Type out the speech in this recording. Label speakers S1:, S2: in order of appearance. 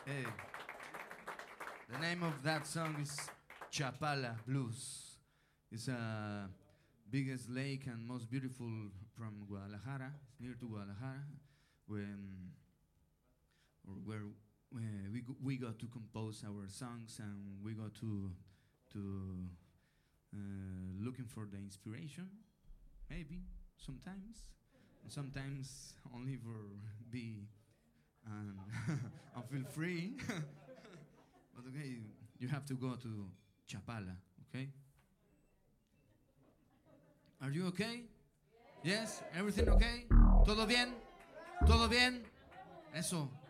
S1: Hey, the name of that song is Chapala Blues. It's a biggest lake and most beautiful from Guadalajara. It's near to Guadalajara, when, where we got to compose our songs, and we got to looking for the inspiration, maybe sometimes, and sometimes only for be and, and feel free. But okay, you have to go to Chapala, okay? Are you okay? Yes? Everything okay? ¿Todo bien? ¿Todo bien? Eso.